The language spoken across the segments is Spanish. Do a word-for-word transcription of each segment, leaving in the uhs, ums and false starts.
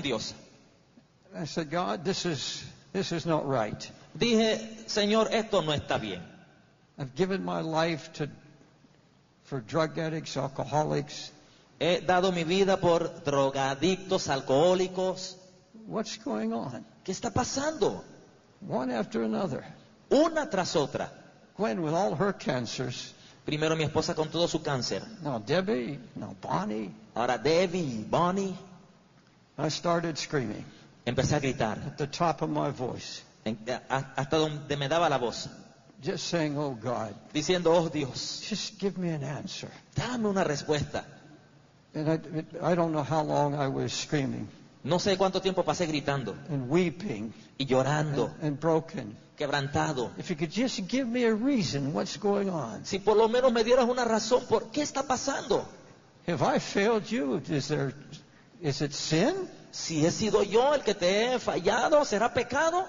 con Dios. I said, God, this is this is not right. Dije, Señor, esto no está bien. I've given my life to for drug addicts, alcoholics. He dado mi vida por drogadictos, alcohólicos. What's going on? ¿Qué está pasando? One after another. Una tras otra. Gwen with all her cancers. Primero mi esposa con todo su cáncer. Now Debbie, now Bonnie. Ahora Debbie, Bonnie. I started screaming Empecé a gritar at the top of my voice, en- a- hasta donde me daba la voz, just saying, oh God, diciendo, oh Dios, just give me an answer. dame una respuesta. And I, it, I don't know how long I was screaming No sé cuánto tiempo pasé gritando and weeping y llorando, and, and broken. quebrantado. If you could just give me a reason what's going on. Si por lo menos me dieras una razón por qué está pasando. Have I failed you? Is there, is it sin? Si he sido yo el que te he fallado, ¿será pecado?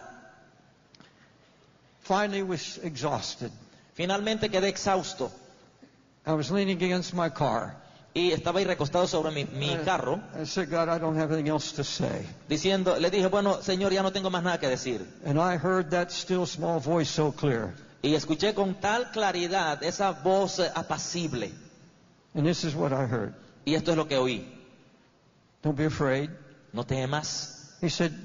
Finally was exhausted. Finalmente quedé exhausto I was leaning against my car. y estaba ahí recostado sobre mi, mi carro, I said, God, I don't have anything else to say. diciendo, le dije, bueno, Señor, ya no tengo más nada que decir. And I heard that still small voice so clear. Y escuché con tal claridad esa voz eh, apacible. And this is what I heard. Y esto es lo que oí. Don't be afraid. No temas. He said,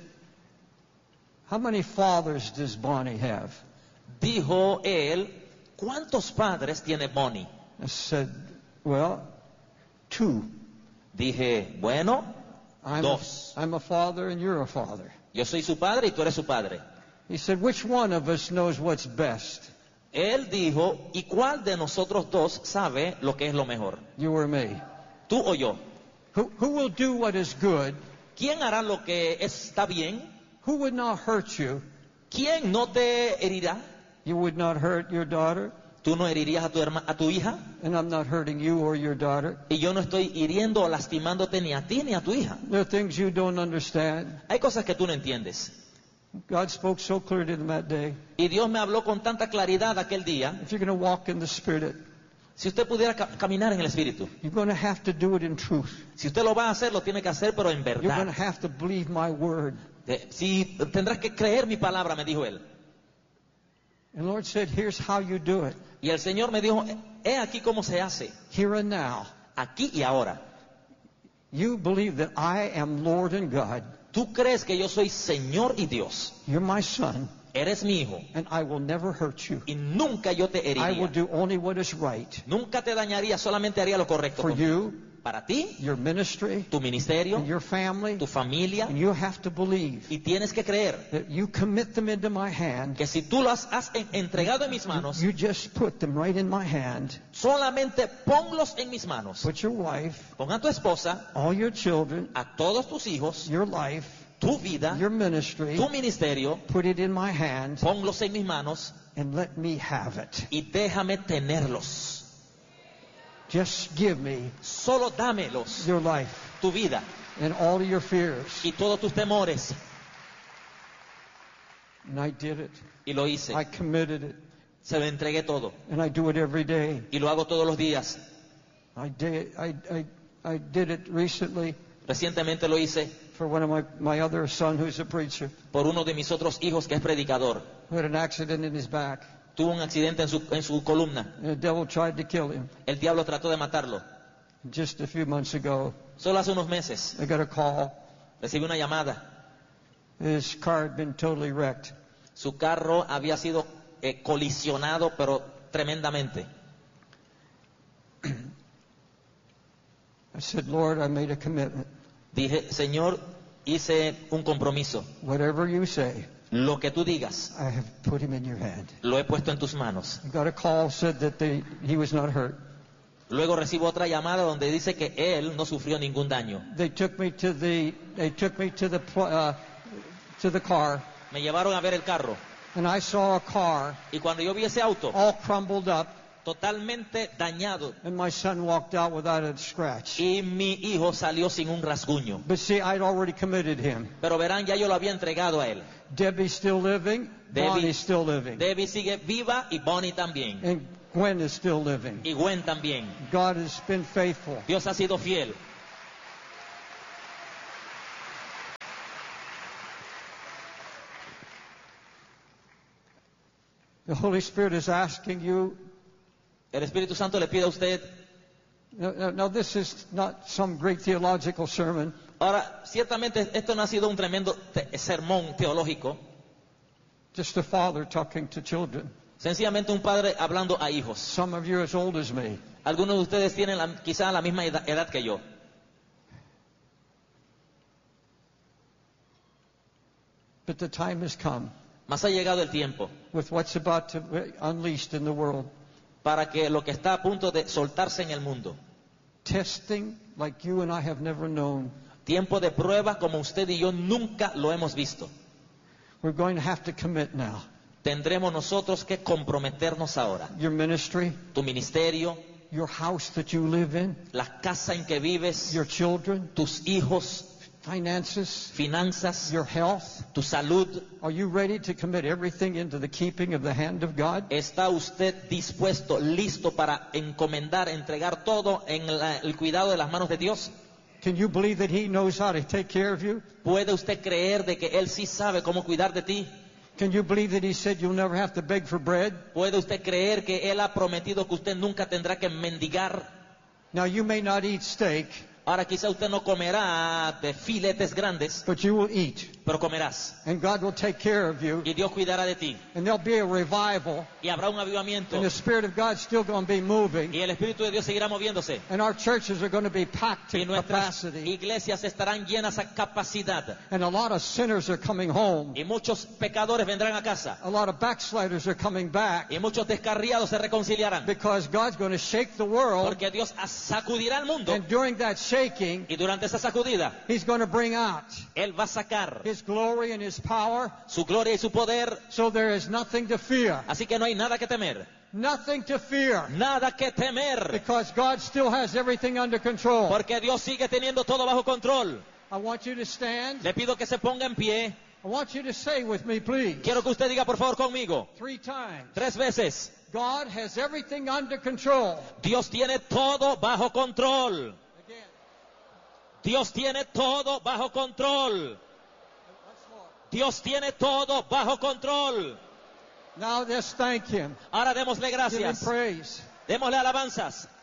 how many fathers does Bonnie have? Dijo él, ¿cuántos padres tiene Bonnie? I said, well, two. Dije, bueno, I'm, dos. a, I'm a father and you're a father. Yo soy su padre y tú eres su padre. He said, which one of us knows what's best? Él dijo, ¿y cuál de nosotros dos sabe lo que es lo mejor? You or me? ¿Tú o yo? Who, who will do what is good? ¿Quién hará lo que está bien? Who would not hurt you? ¿Quién no te herirá? You would not hurt your daughter, ¿Tú no herirías a tu, herma- a tu hija? and I'm not hurting you or your daughter. Y yo no estoy hiriendo o lastimándote ni a ti ni a tu hija. There are things you don't understand. Hay cosas que tú no entiendes. God spoke so clearly to them that day. Y Dios me habló con tanta claridad aquel día. If you're going to walk in the Spirit, Si usted pudiera ca- caminar en el Espíritu, you're going to have to do it in truth. si usted lo va a hacer, lo tiene que hacer, pero en You're going to verdad. have to believe my word. Eh, Si tendrás que creer mi palabra, me dijo él. And the Lord said, here's how you do it. Y el Señor me dijo, he aquí cómo se hace, Here and now. aquí y ahora. You believe that I am Lord and God. Tú crees que yo soy Señor y Dios. You're my son, Eres mi hijo. and I will never hurt you. Y nunca yo te I will heriría. do only what is right Nunca te dañaría, solamente haría lo correcto. for contigo. you, Para ti, your ministry, tu ministerio, and your family. tu familia. And you have to believe Y tienes que creer that you commit them into my hand. que si tú las has en- entregado en mis manos, You just put them right in my hand. solamente ponlos en mis manos. Put your wife, Pon a tu esposa, all your children, a todos tus hijos, your life, tu vida, your ministry, tu ministerio, put it in my hand, ponlos en mis manos and let me have it. y déjame tenerlos. Just give me Solo dámelos, your life tu vida and all of your fears. y todos tus temores. And I did it. Y lo hice. I committed it. Se lo entregué todo. And I do it every day. Y lo hago todos los días. I did, I, I, I did it recently Recientemente lo hice for one of my, my other son who's a preacher, por uno de mis otros hijos que es predicador. who had an accident in his back. Tuvo un accidente en su, en su columna. And the devil tried to kill him. El diablo trató de matarlo. Just a few months ago, Solo hace unos meses I got a call. recibí una llamada. His car had been totally wrecked. Su carro había sido eh, colisionado, pero tremendamente. I said, Lord, I made a commitment. Dije, Señor, hice un compromiso. Whatever you say, Lo que tú digas, I have put him in your hand. lo he puesto en tus manos. I got a call, said that they, he was not hurt. Luego recibo otra llamada donde dice que él no sufrió ningún daño. They took me to the, they took me to the, pl- uh, to the car, Me llevaron a ver el carro and I saw a car y cuando yo vi ese auto all crumbled up, totalmente dañado and my son walked out without a scratch. y mi hijo salió sin un rasguño. But see, I'd already committed him. Pero verán, ya yo lo había entregado a él. Debbie's still living, Debbie- Bonnie's still living, Debbie sigue viva y Bonnie también. and Gwen is still living. Y Gwen también. God has been faithful. Dios ha sido fiel. The Holy Spirit is asking you. El Espíritu Santo le pide a usted. Now, now, now this is not some great theological sermon. Ahora, ciertamente esto no ha sido un tremendo te- sermón teológico. Just a father talking to children. Sencillamente un padre hablando a hijos. Some of you as old as me. Algunos de ustedes tienen la, quizá la misma edad, edad que yo. But the time has come Mas ha llegado el tiempo with what's about to be unleashed in the world. para que lo que está a punto de soltarse en el mundo, Testing like you and I have never known. tiempo de prueba como usted y yo nunca lo hemos visto, We're going to have to commit now. tendremos nosotros que comprometernos ahora. Your ministry, Tu ministerio, your house that you live in, la casa en que vives, your children, tus hijos, finances, finanzas, your health. tu salud. Are you ready to commit everything into the keeping of the hand of God? ¿Está usted dispuesto, listo para encomendar, entregar todo en la- el cuidado de las manos de Dios? Can you believe that He knows how to take care of you? ¿Puede usted creer de que Él sí sabe cómo cuidar de ti? Can you believe that He said you'll never have to beg for bread? ¿Puede usted creer que Él ha prometido que usted nunca tendrá que mendigar? Now you may not eat steak, Ahora quizá usted no comerá de filetes grandes, but you will eat. pero comerás. And God will take care of you. Y Dios cuidará de ti. And there'll be a revival. Y habrá un avivamiento. And the Spirit of God's still going to be moving. Y el Espíritu de Dios seguirá moviéndose. And our churches are going to be packed Y to nuestras capacity. iglesias estarán llenas a capacidad. And a lot of sinners are coming home. Y muchos pecadores vendrán a casa. A lot of backsliders are coming back. Y muchos descarriados se reconciliarán. Because God's going to shake the world. Porque Dios sacudirá al mundo. And during that shaking, Y durante esa sacudida, He's going to bring out Él va a sacar His glory and His power. su gloria y su poder. So there is nothing to fear. Así que no hay nada que temer. Nothing to fear. Nada que temer. Because God still has everything under control. Porque Dios sigue teniendo todo bajo control. I want you to stand. Le pido que se ponga en pie. I want you to say with me, please. Quiero que usted diga por favor conmigo. Three times. Tres veces. God has everything under control. Dios tiene todo bajo control. Again. Dios tiene todo bajo control. Once more. Dios tiene todo bajo control. Now just thank Him. Ahora démosle Give Him gracias. praise. Démosle alabanzas.